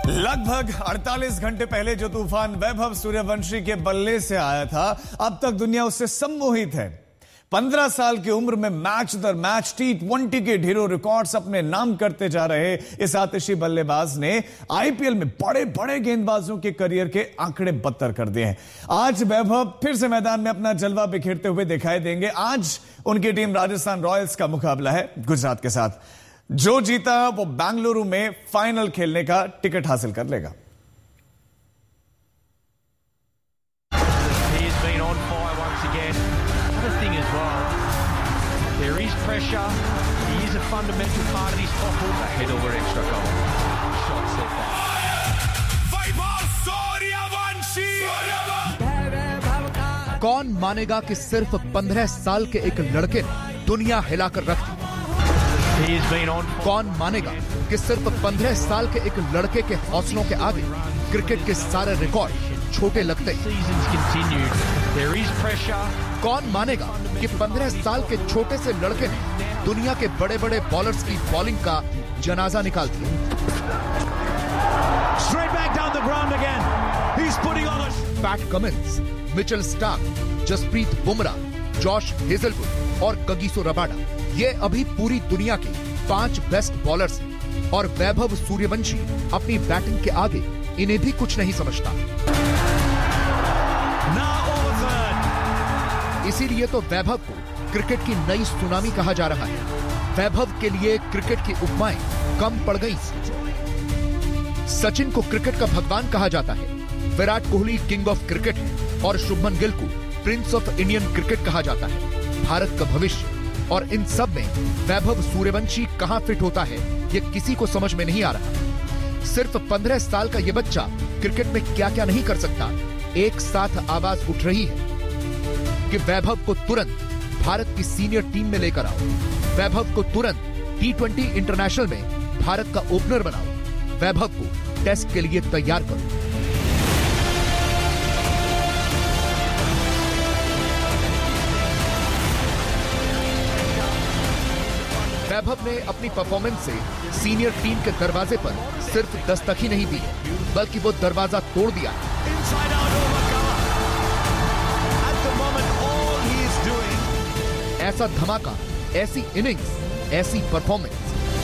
लगभग 48 घंटे पहले जो तूफान वैभव सूर्यवंशी के बल्ले से आया था, अब तक दुनिया उससे सम्मोहित है। 15 साल की उम्र में मैच दर मैच T20 के ढेरों रिकॉर्ड्स अपने नाम करते जा रहे इस आतिशी बल्लेबाज ने आईपीएल में बड़े बड़े गेंदबाजों के करियर के आंकड़े बदतर कर दिए हैं। आज वैभव फिर से मैदान में अपना जलवा बिखेरते हुए दिखाई देंगे। आज उनकी टीम राजस्थान रॉयल्स का मुकाबला है गुजरात के साथ। जो जीता वो बेंगलुरु में फाइनल खेलने का टिकट हासिल कर लेगा। There is pressure. He is a fundamental part of this topple. A head over extra goal. Shot set back. Vaibhav Suryavanshi. कौन मानेगा कि सिर्फ 15 साल के एक लड़के ने दुनिया हिलाकर रख दी। He has been on. कौन मानेगा कि सिर्फ 15 साल के एक लड़के के हौसलों के आगे क्रिकेट के सारे रिकॉर्ड छोटे लगते हैं। Seasons continued. There is pressure. कौन मानेगा कि 15 साल के छोटे से लड़के ने दुनिया के बड़े बड़े बॉलर्स की बॉलिंग का जनाजा निकाल दिया। Straight back down the ground again. He's putting on a. PAT Cummins, Mitchell Starc, Jasprit Bumrah, Josh Hazlewood और कगिसो रबाडा, ये अभी पूरी दुनिया के 5 बेस्ट बॉलर्स हैं और वैभव सूर्यवंशी अपनी बैटिंग के आगे इन्हें भी कुछ नहीं समझता। इसीलिए तो वैभव को क्रिकेट की नई सुनामी कहा जा रहा है। वैभव के लिए क्रिकेट की उपमाएं कम पड़ गई। सचिन को क्रिकेट का भगवान कहा जाता है, Virat Kohli king of cricket है और शुभमन गिल को प्रिंस ऑफ इंडियन क्रिकेट कहा जाता है, भारत का भविष्य। और इन सब में वैभव सूर्यवंशी कहां फिट होता है, ये किसी को समझ में नहीं आ रहा। सिर्फ 15 साल का ये बच्चा क्रिकेट में क्या क्या नहीं कर सकता। एक साथ आवाज उठ रही है कि वैभव को तुरंत भारत की सीनियर टीम में लेकर आओ, वैभव को तुरंत T20 इंटरनेशनल में भारत का ओपनर बनाओ, वैभव को टेस्ट के लिए तैयार करो। वैभव ने अपनी परफॉर्मेंस से सीनियर टीम के दरवाजे पर सिर्फ दस्तक ही नहीं दी, बल्कि वो दरवाजा तोड़ दिया। ऐसा धमाका, ऐसी इनिंग्स, ऐसी परफॉर्मेंस।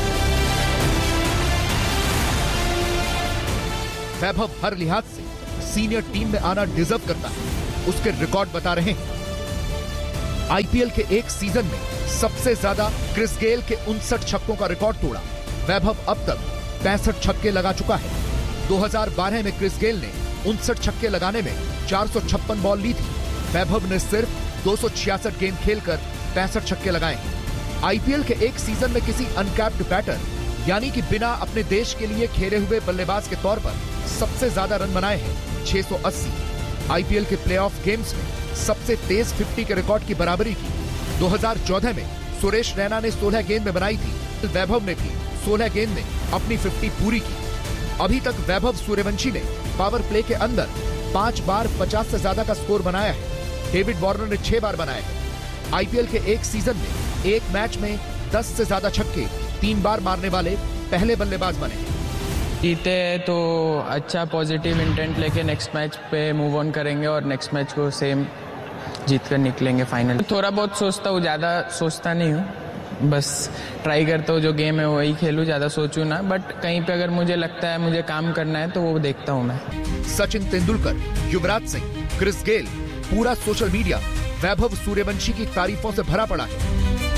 वैभव हर लिहाज से सीनियर टीम में आना डिजर्व करता है। उसके रिकॉर्ड बता रहे हैं। आईपीएल के एक सीजन में सबसे ज्यादा क्रिस गेल के 59 छक्कों का रिकॉर्ड तोड़ा। वैभव अब तक 65 छक्के लगा चुका है। 2012 में क्रिस गेल ने 59 छक्के लगाने में 456 बॉल ली थी। वैभव ने सिर्फ 266 गेंद खेलकर 65 छक्के लगाए हैं। आईपीएल के एक सीजन में किसी अनकैप्ड बैटर यानी कि बिना अपने देश के लिए खेले हुए बल्लेबाज के तौर पर सबसे ज्यादा रन बनाए हैं 680। आईपीएल के प्लेऑफ गेम्स में सबसे तेज 50 के रिकॉर्ड की बराबरी की। 2014 में सुरेश रैना ने 16 गेंद में बनाई थी। वैभव ने भी 16 गेंद में अपनी 50 पूरी की। अभी तक वैभव सूर्यवंशी ने पावर प्ले के अंदर 5 बार 50 से ज्यादा का स्कोर बनाया है। डेविड वार्नर ने 6 बार बनाया है। आईपीएल के एक सीजन में एक मैच में 10 से ज्यादा छक्के 3 बार मारने वाले पहले बल्लेबाज बने हैं। जीते तो अच्छा पॉजिटिव इंटेंट लेके नेक्स्ट मैच पे मूव ऑन करेंगे और नेक्स्ट मैच को सेम जीत कर निकलेंगे फाइनल। थोड़ा बहुत सोचता हूँ, ज़्यादा सोचता नहीं हूँ, बस ट्राई करता हूँ जो गेम है वही खेलूँ, ज़्यादा सोचूँ ना। बट कहीं पे अगर मुझे लगता है मुझे काम करना है तो वो देखता हूँ मैं। सचिन तेंदुलकर, युवराज सिंह, क्रिस गेल, पूरा सोशल मीडिया वैभव सूर्यवंशी की तारीफों से भरा पड़ा है।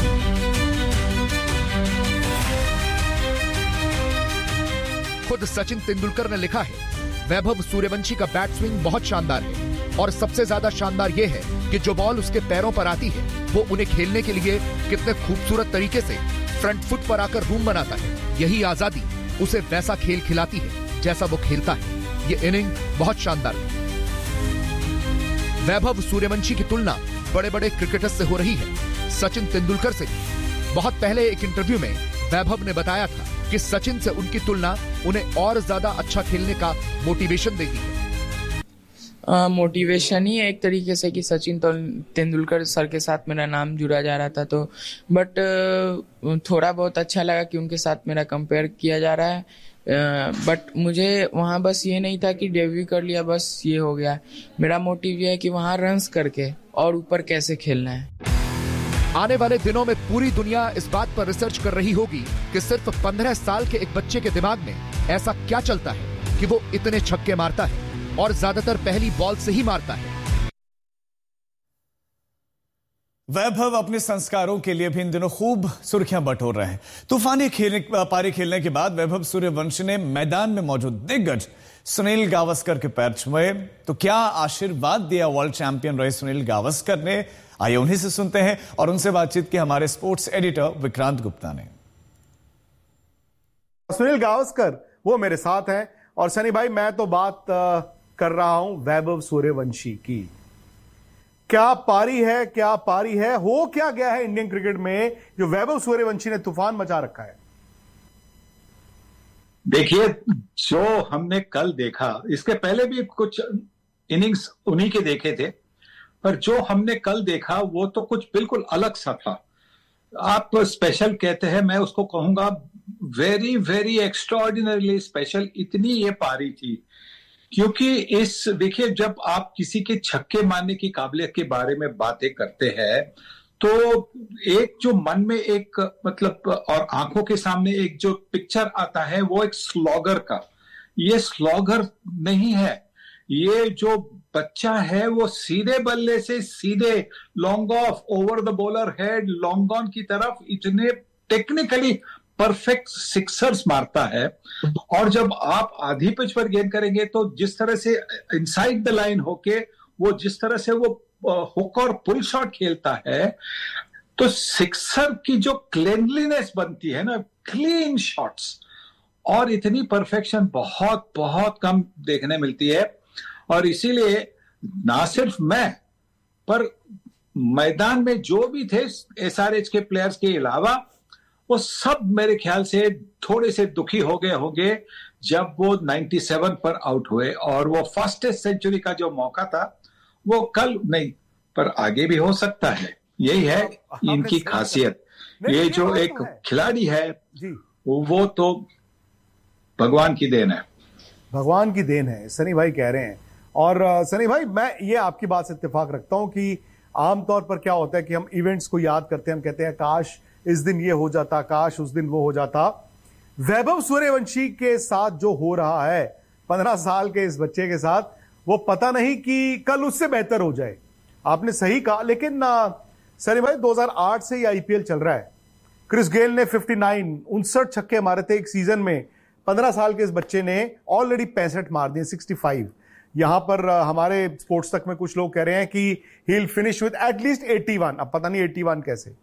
खुद सचिन तेंदुलकर ने लिखा है, वैभव सूर्यवंशी का बैट स्विंग बहुत शानदार है और सबसे ज्यादा शानदार यह है कि जो बॉल उसके पैरों पर आती है वो उन्हें खेलने के लिए कितने खूबसूरत तरीके से फ्रंट फुट पर आकर रूम बनाता है। यही आजादी उसे वैसा खेल खिलाती है जैसा वो खेलता है। ये इनिंग बहुत शानदार है। वैभव सूर्यवंशी की तुलना बड़े बड़े क्रिकेटर्स से हो रही है, सचिन तेंदुलकर से। बहुत पहले एक इंटरव्यू में वैभव ने बताया था कि सचिन से उनकी तुलना उन्हें और ज्यादा अच्छा खेलने का मोटिवेशन देती है। मोटिवेशन ही है एक तरीके से कि सचिन तेंदुलकर सर के साथ मेरा नाम जुड़ा जा रहा था, तो बट थोड़ा बहुत अच्छा लगा कि उनके साथ मेरा कंपेयर किया जा रहा है। बट मुझे वहाँ बस ये नहीं था कि डेब्यू कर लिया बस ये हो गया। मेरा मोटिव ये है कि वहाँ रन्स करके और ऊपर कैसे खेलना है। आने वाले दिनों में पूरी दुनिया इस बात पर रिसर्च कर रही होगी कि सिर्फ 15 साल के एक बच्चे के दिमाग में ऐसा क्या चलता है कि वो इतने छक्के मारता है और ज्यादातर पहली बॉल से ही मारता है। वैभव अपने संस्कारों के लिए भी इन दिनों खूब सुर्खियां बटोर रहे हैं। तूफानी पारी खेलने के बाद वैभव सूर्यवंशी ने मैदान में मौजूद दिग्गज सुनील गावस्कर के पैर छुए। तो क्या आशीर्वाद दिया वर्ल्ड चैंपियन रहे सुनील गावस्कर ने? आइए उन्हीं से सुनते हैं और उनसे बातचीत की हमारे स्पोर्ट्स एडिटर विक्रांत गुप्ता ने। सुनील गावस्कर वो मेरे साथ हैं और सनी भाई मैं तो बात कर रहा हूं वैभव सूर्यवंशी की। क्या पारी है, हो क्या गया है इंडियन क्रिकेट में जो वैभव सूर्यवंशी ने तूफान मचा रखा है? देखिए, जो हमने कल देखा, इसके पहले भी कुछ इनिंग्स उन्हीं के देखे थे, पर जो हमने कल देखा वो तो कुछ बिल्कुल अलग सा था। आप स्पेशल कहते हैं, मैं उसको कहूंगा वेरी वेरी एक्स्ट्राऑर्डिनरीली स्पेशल। इतनी ये पारी थी क्योंकि देखिए, जब आप किसी के छक्के मारने की काबिलियत के बारे में बातें करते हैं तो एक जो मन में एक मतलब और आंखों के सामने एक जो पिक्चर आता है वो एक स्लॉगर का। ये स्लॉगर नहीं है, ये जो बच्चा है वो सीधे बल्ले से सीधे long off over the bowler head long on की तरफ इतने टेक्निकली परफेक्ट सिक्सर्स मारता है। और जब आप आधी पिच पर गेंद करेंगे तो जिस तरह से इनसाइड द लाइन होके वो जिस तरह से वो हुक और पुल शॉट खेलता है, तो सिक्सर की जो क्लीनलीनेस बनती है ना, क्लीन शॉट्स, और इतनी परफेक्शन बहुत बहुत कम देखने मिलती है। और इसीलिए ना सिर्फ मैं पर मैदान में जो भी थे एसआरएच के प्लेयर्स के अलावा वो सब मेरे ख्याल से थोड़े से दुखी हो गए होंगे जब वो 97 पर आउट हुए। और वो फास्टेस्ट सेंचुरी का जो मौका था वो कल नहीं पर आगे भी हो सकता है। यही है इनकी खासियत। ये जो एक खिलाड़ी है वो तो भगवान की देन है, भगवान की देन है, सनी भाई कह रहे हैं। और सनी भाई, मैं ये आपकी बात से इत्तेफाक रखता हूं कि आमतौर पर क्या होता है कि हम इवेंट्स को याद करते हैं, हम कहते हैं काश इस दिन ये हो जाता, काश उस दिन वो हो जाता। वैभव सूर्यवंशी के साथ जो हो रहा है 15 साल के इस बच्चे के साथ, वो पता नहीं कि कल उससे बेहतर हो जाए। आपने सही कहा। लेकिन सनी भाई 2008 से ये आईपीएल चल रहा है। क्रिस गेल ने 59 छक्के मारे थे एक सीजन में। 15 साल के इस बच्चे ने ऑलरेडी 65 मार दिए, 65। यहां पर हमारे स्पोर्ट्स तक में कुछ लोग कह रहे हैं कि he will finish with at least 81। अब पता नहीं 81 कैसे।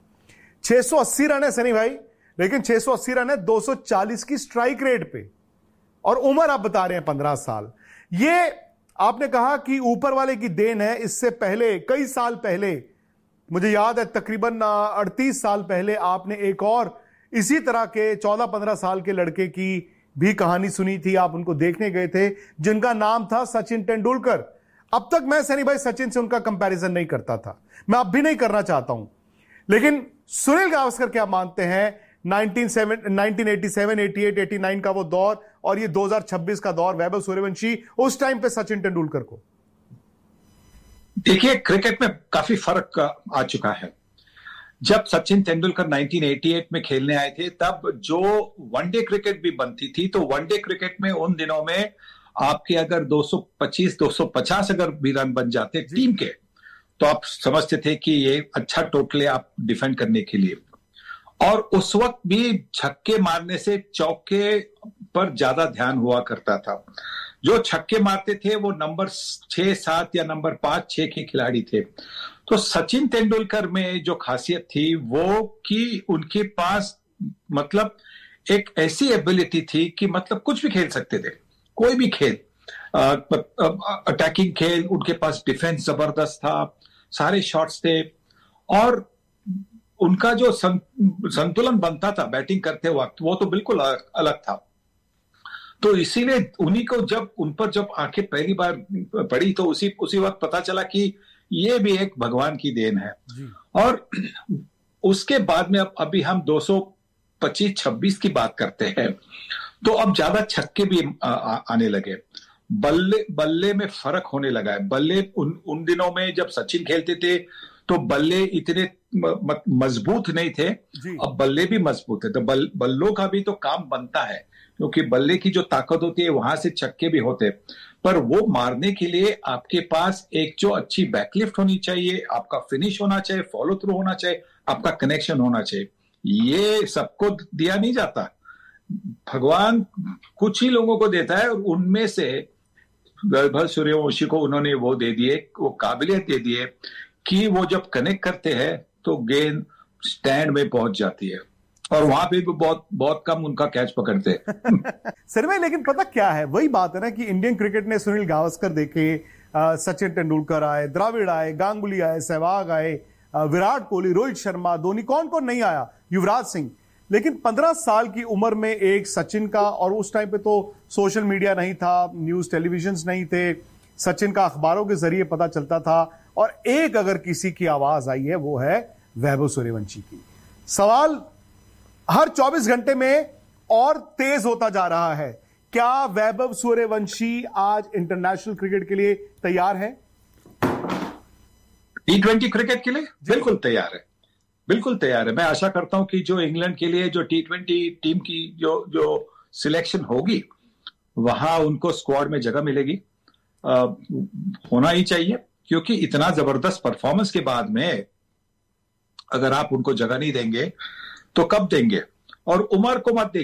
680 रन है सनी भाई, लेकिन 680 रन है 240 की स्ट्राइक रेट पे, और उम्र आप बता रहे हैं 15 साल। ये आपने कहा कि ऊपर वाले की देन है। इससे पहले कई साल पहले, मुझे याद है तकरीबन 38 साल पहले, आपने एक और इसी तरह के 14-15 साल के लड़के की भी कहानी सुनी थी। आप उनको देखने गए थे जिनका नाम था सचिन तेंदुलकर। अब तक मैं सनी भाई सचिन से उनका कंपैरिजन नहीं करता था, मैं अब भी नहीं करना चाहता हूं। लेकिन सुनील गावस्कर क्या मानते हैं 1987, 88, 89 का वो दौर और ये 2026 का दौर, वैभव सूर्यवंशी उस टाइम पे सचिन तेंदुलकर को? देखिए, क्रिकेट में काफी फर्क आ चुका है। जब सचिन तेंदुलकर 1988 में खेलने आए थे तब जो वनडे क्रिकेट भी बनती थी, तो वनडे क्रिकेट में उन दिनों में आपके अगर 225-250 अगर भी रन बन जाते टीम के, तो आप समझते थे कि ये अच्छा टोटल है आप डिफेंड करने के लिए। और उस वक्त भी छक्के मारने से चौके पर ज्यादा ध्यान हुआ करता था। जो छक्के मारते थे वो नंबर 6-7 या नंबर 5-6 के खिलाड़ी थे। तो सचिन तेंदुलकर में जो खासियत थी वो कि उनके पास मतलब एक ऐसी एबिलिटी थी कि मतलब कुछ भी खेल सकते थे, कोई भी खेल, अटैकिंग खेल, उनके पास डिफेंस जबरदस्त था, सारे शॉट्स थे, और उनका जो संतुलन बनता था बैटिंग करते वक्त वो तो बिल्कुल अलग था। तो इसीलिए उन्हीं को जब उन पर जब आंखें पहली बार पड़ी तो उसी वक्त पता चला कि ये भी एक भगवान की देन है। और उसके बाद में अभी हम 225-26 की बात करते हैं तो अब ज्यादा छक्के भी आने लगे, बल्ले में फर्क होने लगा है। बल्ले उन दिनों में जब सचिन खेलते थे तो बल्ले इतने मजबूत नहीं थे, अब बल्ले भी मजबूत है। तो बल्लों का भी तो काम बनता है, क्योंकि बल्ले की जो ताकत होती है वहां से छक्के भी होते, पर वो मारने के लिए आपके पास एक जो अच्छी बैकलिफ्ट होनी चाहिए, आपका फिनिश होना चाहिए, फॉलो थ्रू होना चाहिए, आपका कनेक्शन होना चाहिए। ये सबको दिया नहीं जाता, भगवान कुछ ही लोगों को देता है, और उनमें से वैभव सूर्यवंशी को उन्होंने वो दे दिए, वो काबिलियत दे दिए कि वो जब कनेक्ट करते हैं तो गेंद स्टैंड में पहुंच जाती है, और वहां पे भी बहुत बहुत कम उनका कैच पकड़ते हैं। सर भाई, लेकिन पता क्या है, वही बात है ना कि इंडियन क्रिकेट ने सुनील गावस्कर देखे, सचिन तेंदुलकर आए, द्रविड़ आए, गांगुली आए, सहवाग आए, विराट कोहली, रोहित शर्मा, धोनी, कौन कौन नहीं आया, युवराज सिंह, लेकिन 15 साल की उम्र में एक सचिन का, और उस टाइम पे तो सोशल मीडिया नहीं था, न्यूज टेलीविजन नहीं थे, सचिन का अखबारों के जरिए पता चलता था, और एक अगर किसी की आवाज आई है वो है वैभव सूर्यवंशी की। सवाल हर 24 घंटे में और तेज होता जा रहा है, क्या वैभव सूर्यवंशी आज इंटरनेशनल क्रिकेट के लिए तैयार है? T20 क्रिकेट के लिए बिल्कुल तैयार है, बिल्कुल तैयार है। मैं आशा करता हूं कि जो इंग्लैंड के लिए जो T20 टीम की जो सिलेक्शन होगी, वहां उनको स्क्वाड में जगह मिलेगी, होना ही चाहिए, क्योंकि इतना जबरदस्त परफॉर्मेंस के बाद में अगर आप उनको जगह नहीं देंगे तो कब देंगे। और उम्र को मत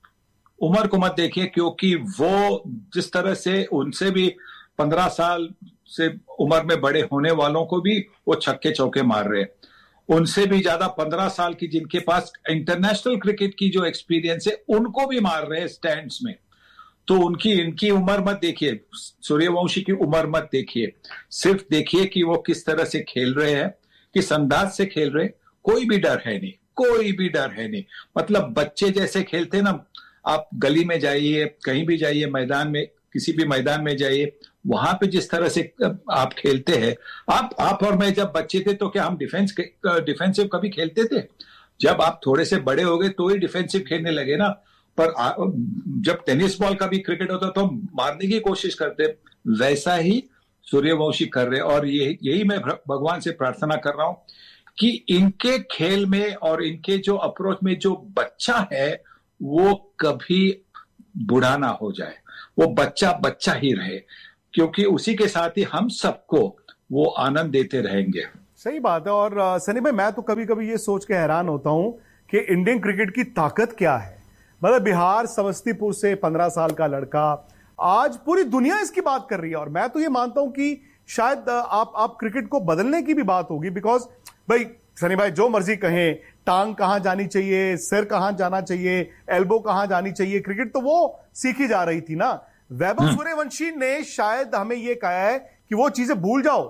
देखिए, क्योंकि वो जिस तरह से उनसे भी 15 साल से उम्र में बड़े होने वालों को भी वो छक्के चौके मार रहे हैं, उनसे भी ज्यादा 15 साल की जिनके पास इंटरनेशनल क्रिकेट की जो एक्सपीरियंस है उनको भी मार रहे हैं स्टैंड्स में। तो इनकी उम्र मत देखिए, सूर्यवंशी की उम्र मत देखिए, सिर्फ देखिए कि वो किस तरह से खेल रहे हैं, किस अंदाज से खेल रहे हैं। कोई भी डर है नहीं, मतलब बच्चे जैसे खेलते ना। आप गली में जाइए, कहीं भी जाइए, मैदान में, किसी भी मैदान में जाइए, वहां पे जिस तरह से आप खेलते हैं, आप और मैं जब बच्चे थे तो क्या हम डिफेंसिव कभी खेलते थे? जब आप थोड़े से बड़े हो गए तो ही डिफेंसिव खेलने लगे ना। पर जब टेनिस बॉल का भी क्रिकेट होता तो हम मारने की कोशिश करते, वैसा ही सूर्यवंशी कर रहे। और यही मैं भगवान से प्रार्थना कर रहा हूं कि इनके खेल में और इनके जो अप्रोच में जो बच्चा है वो कभी बूढ़ा ना हो जाए, वो बच्चा ही रहे, क्योंकि उसी के साथ ही हम सबको वो आनंद देते रहेंगे। सही बात है। और सनी भाई, मैं तो कभी कभी ये सोच के हैरान होता हूं कि इंडियन क्रिकेट की ताकत क्या है। मतलब बिहार समस्तीपुर से 15 साल का लड़का, आज पूरी दुनिया इसकी बात कर रही है। और मैं तो ये मानता हूं कि शायद आप क्रिकेट को बदलने की भी बात होगी, बिकॉज भाई सनी भाई जो मर्जी कहें, टांग कहां जानी चाहिए, सिर कहां जाना चाहिए, एल्बो कहां जानी चाहिए, क्रिकेट तो वो सीखी जा रही थी ना। वैभव सूर्यवंशी ने शायद हमें ये कहा है कि वो चीजें भूल जाओ,